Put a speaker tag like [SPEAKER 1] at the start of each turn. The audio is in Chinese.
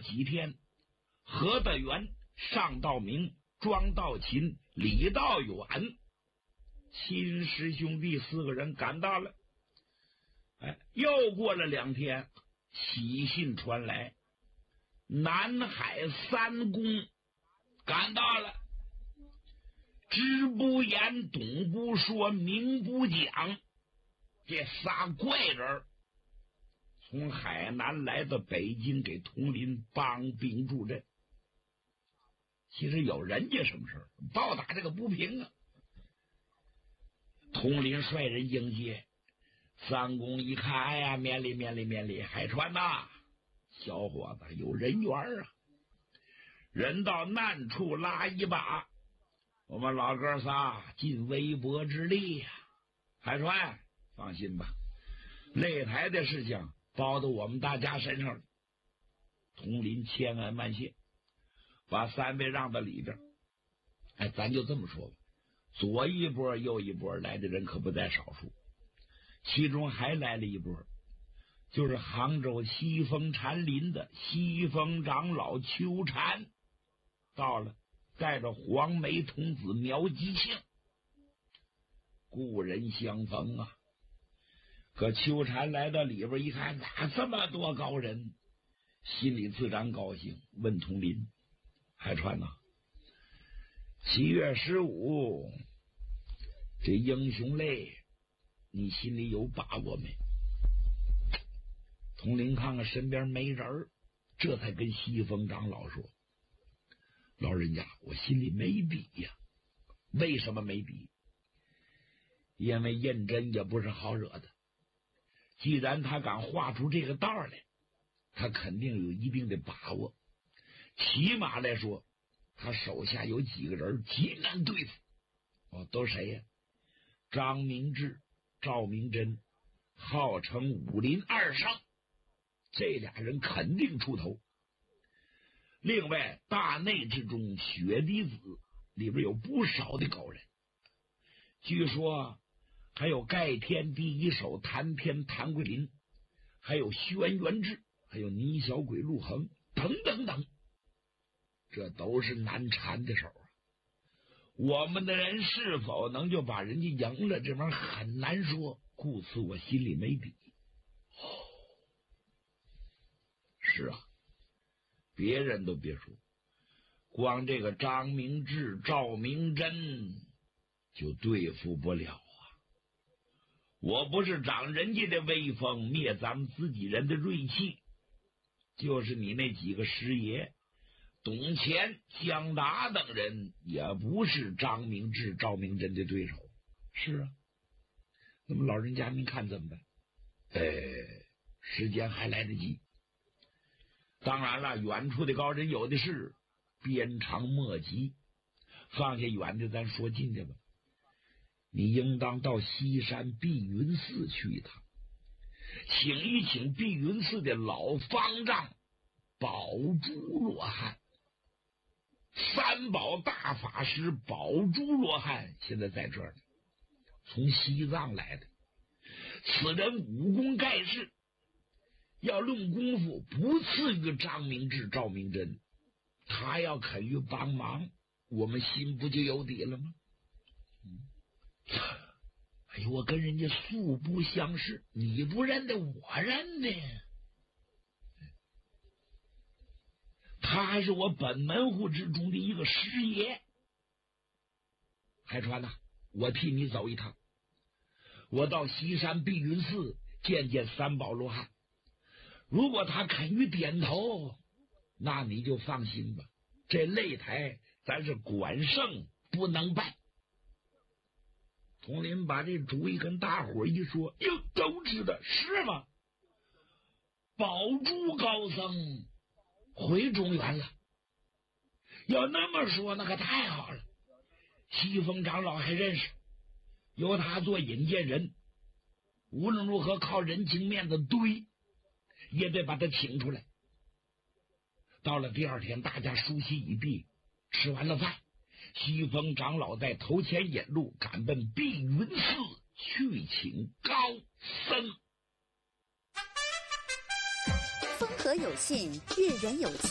[SPEAKER 1] 几天，何德元、尚道明、庄道勤、李道远秦氏兄弟4个人赶到了。又过了2天，喜信传来，南海3公赶到了。知不言，懂不说，明不讲，这仨怪人从海南来到北京，给佟林帮兵助阵。其实有人家什么事报答这个不平啊。佟林率人迎接，3公一看，哎呀，免礼，海川呐，小伙子有人缘啊，人到难处拉一把，我们老哥仨尽微薄之力呀。海川，放心吧，擂台的事情包到我们大家身上了。佟林千恩万谢，把3位让到里边。咱就这么说吧，左一波右一波来的人可不在少数，其中还来了一波，就是杭州西风禅林的西风长老邱禅到了，带着黄眉童子苗吉庆，故人相逢啊。可邱禅来到里边一看，咋这么多高人，心里自然高兴，问佟林：海川呐，7月15这英雄泪你心里有把握没？佟林看看身边没人，这才跟西风长老说：老人家，我心里没笔呀。为什么没笔？因为胤禛也不是好惹的，既然他敢画出这个道来，他肯定有一定的把握，起码来说他手下有几个人极难对付。都谁呀？张明志、赵明真，号称武林2圣，这俩人肯定出头。另外大内之中，雪滴子里边有不少的高人，据说还有盖天第一手谭天谭桂林，还有轩辕志，还有倪小鬼陆恒等等等，这都是难缠的手啊。我们的人是否能就把人家赢了，这玩意儿很难说，故此我心里没底。是啊，别人都别说，光这个张明志、赵明真就对付不了啊。我不是长人家的威风，灭咱们自己人的锐气，就是你那几个师爷董乾、江达等人也不是张明志、赵明真的对手。是啊，那么老人家您看怎么办？时间还来得及。当然了，远处的高人有的是，鞭长莫及。放下远的，咱说近的吧。你应当到西山碧云寺去一趟，请一请碧云寺的老方丈宝珠罗汉。3宝大法师宝珠罗汉现在在这儿呢，从西藏来的。此人武功盖世，要论功夫不次于张明志、赵明真，他要肯于帮忙，我们心不就有底了吗？哎呦，我跟人家素不相识，你不认得我认得，他还是我本门户之中的一个师爷。海川呐，我替你走一趟，我到西山碧云寺见见3宝罗汉，如果他肯于点头，那你就放心吧，这擂台咱是管胜不能败。佟林把这主意跟大伙一说，哟，都知道是吗？宝珠高僧回中原了，要那么说那可太好了。西风长老还认识，由他做引荐人，无论如何靠人情面子堆也得把他请出来。到了第2天，大家梳洗已毕，吃完了饭，西风长老在头前引路，赶奔碧云寺去请高僧。
[SPEAKER 2] 风和有信，阅人有情。